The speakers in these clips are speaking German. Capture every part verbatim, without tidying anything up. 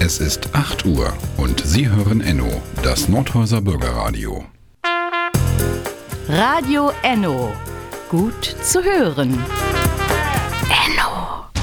Es ist acht Uhr und Sie hören Enno, das Nordhäuser Bürgerradio. Radio Enno. Gut zu hören. Enno.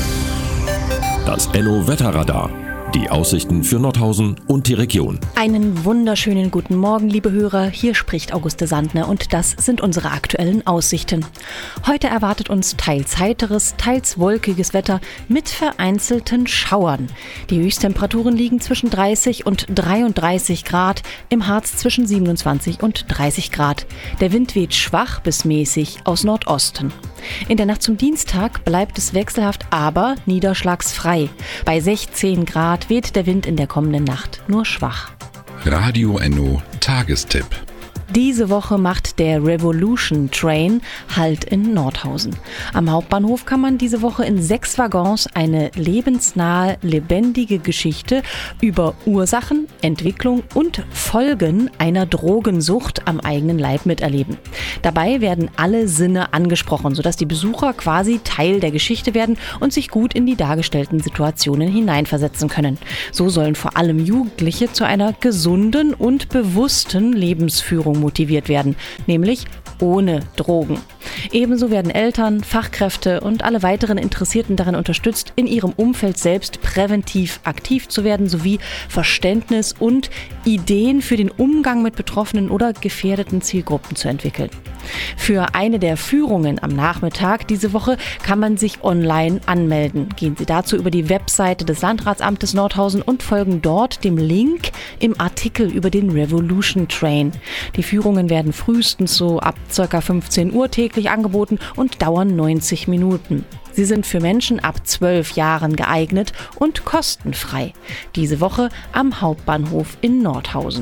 Das Enno-Wetterradar. Die Aussichten für Nordhausen und die Region. Einen wunderschönen guten Morgen, liebe Hörer. Hier spricht Auguste Sandner und das sind unsere aktuellen Aussichten. Heute erwartet uns teils heiteres, teils wolkiges Wetter mit vereinzelten Schauern. Die Höchsttemperaturen liegen zwischen dreißig und dreiunddreißig Grad, im Harz zwischen siebenundzwanzig und dreißig Grad. Der Wind weht schwach bis mäßig aus Nordosten. In der Nacht zum Dienstag bleibt es wechselhaft, aber niederschlagsfrei. Bei sechzehn Grad weht der Wind in der kommenden Nacht nur schwach. Radio Enno Tagestipp. Diese Woche macht der Revolution Train Halt in Nordhausen. Am Hauptbahnhof kann man diese Woche in sechs Waggons eine lebensnahe, lebendige Geschichte über Ursachen, Entwicklung und Folgen einer Drogensucht am eigenen Leib miterleben. Dabei werden alle Sinne angesprochen, sodass die Besucher quasi Teil der Geschichte werden und sich gut in die dargestellten Situationen hineinversetzen können. So sollen vor allem Jugendliche zu einer gesunden und bewussten Lebensführung motiviert werden, nämlich ohne Drogen. Ebenso werden Eltern, Fachkräfte und alle weiteren Interessierten darin unterstützt, in ihrem Umfeld selbst präventiv aktiv zu werden, sowie Verständnis und Ideen für den Umgang mit betroffenen oder gefährdeten Zielgruppen zu entwickeln. Für eine der Führungen am Nachmittag diese Woche kann man sich online anmelden. Gehen Sie dazu über die Webseite des Landratsamtes Nordhausen und folgen dort dem Link im Artikel über den Revolution Train. Die Führungen werden frühestens so ab ca. fünfzehn Uhr täglich angeboten und dauern neunzig Minuten. Sie sind für Menschen ab zwölf Jahren geeignet und kostenfrei. Diese Woche am Hauptbahnhof in Nordhausen.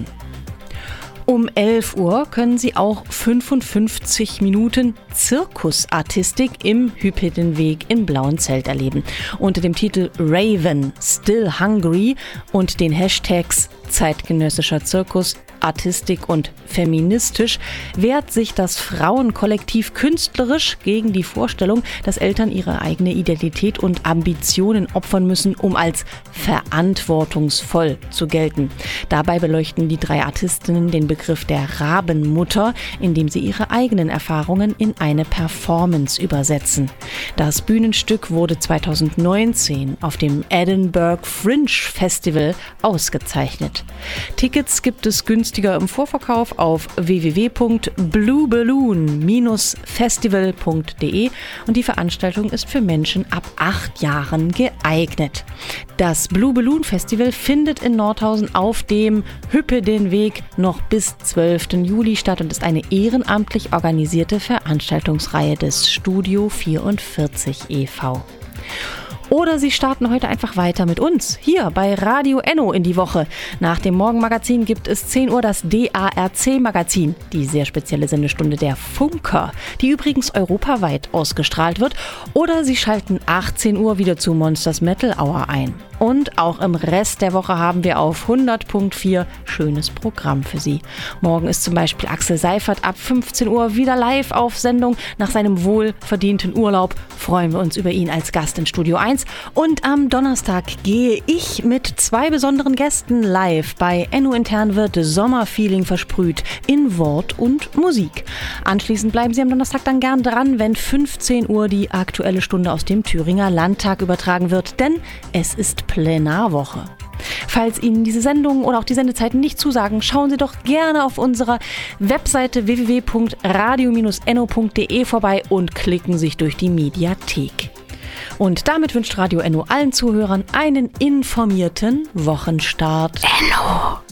Um elf Uhr können Sie auch fünfundfünfzig Minuten Zirkusartistik im Hyppidenweg in Blauenzelt erleben. Unter dem Titel Raven, Still Hungry und den Hashtags zeitgenössischer Zirkus, Artistik und feministisch wehrt sich das Frauenkollektiv künstlerisch gegen die Vorstellung, dass Eltern ihre eigene Identität und Ambitionen opfern müssen, um als verantwortungsvoll zu gelten. Dabei beleuchten die drei Artistinnen den Begriff der Rabenmutter, indem sie ihre eigenen Erfahrungen in eine Performance übersetzen. Das Bühnenstück wurde zweitausendneunzehn auf dem Edinburgh Fringe Festival ausgezeichnet. Tickets gibt es günstiger im Vorverkauf auf w w w punkt blue balloon dash festival punkt d e und die Veranstaltung ist für Menschen ab acht Jahren geeignet. Das Blue Balloon Festival findet in Nordhausen auf dem Hyppidenweg noch bis zwölften Juli statt und ist eine ehrenamtlich organisierte Veranstaltungsreihe des Studio vierundvierzig e V Oder Sie starten heute einfach weiter mit uns, hier bei Radio Enno in die Woche. Nach dem Morgenmagazin gibt es zehn Uhr das D A R C-Magazin, die sehr spezielle Sendestunde der Funker, die übrigens europaweit ausgestrahlt wird. Oder Sie schalten achtzehn Uhr wieder zu Monsters Metal Hour ein. Und auch im Rest der Woche haben wir auf hundert Komma vier schönes Programm für Sie. Morgen ist zum Beispiel Axel Seifert ab fünfzehn Uhr wieder live auf Sendung. Nach seinem wohlverdienten Urlaub freuen wir uns über ihn als Gast in Studio eins. Und am Donnerstag gehe ich mit zwei besonderen Gästen live. Bei Enno Intern wird Sommerfeeling versprüht in Wort und Musik. Anschließend bleiben Sie am Donnerstag dann gern dran, wenn fünfzehn Uhr die Aktuelle Stunde aus dem Thüringer Landtag übertragen wird, denn es ist Plenarwoche. Falls Ihnen diese Sendungen oder auch die Sendezeiten nicht zusagen, schauen Sie doch gerne auf unserer Webseite w w w punkt radio dash enno punkt d e vorbei und klicken sich durch die Mediathek. Und damit wünscht Radio Enno allen Zuhörern einen informierten Wochenstart. Enno.